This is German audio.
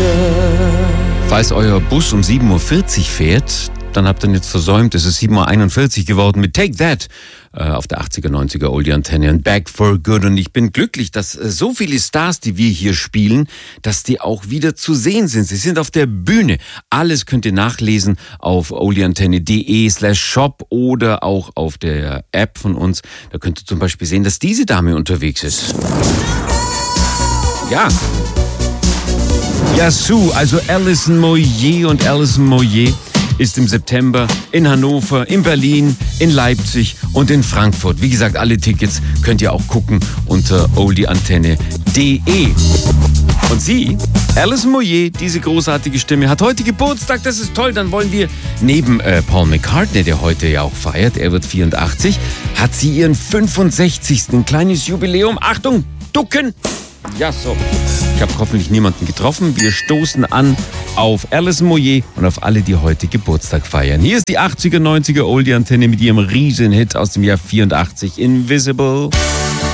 Falls euer Bus um 7.40 Uhr fährt, dann habt ihr ihn jetzt versäumt. Es ist 7.41 Uhr geworden mit Take That auf der 80er, 90er Oldie Antenne und Back for Good. Und ich bin glücklich, dass so viele Stars, die wir hier spielen, dass die auch wieder zu sehen sind. Sie sind auf der Bühne. Alles könnt ihr nachlesen auf oldieantenne.de/shop oder auch auf der App von uns. Da könnt ihr zum Beispiel sehen, dass diese Dame unterwegs ist. Ja. Yasu, also Alison Moyet, und Alison Moyet ist im September in Hannover, in Berlin, in Leipzig und in Frankfurt. Wie gesagt, alle Tickets könnt ihr auch gucken unter oldieantenne.de. Und sie, Alison Moyet, diese großartige Stimme, hat heute Geburtstag. Das ist toll. Dann wollen wir neben Paul McCartney, der heute ja auch feiert, er wird 84, hat sie ihren 65. Ein kleines Jubiläum. Achtung, ducken! Ja, so. Ich habe hoffentlich niemanden getroffen. Wir stoßen an auf Alison Moyet und auf alle, die heute Geburtstag feiern. Hier ist die 80er, 90er Oldie Antenne mit ihrem Riesenhit aus dem Jahr 84, Invisible.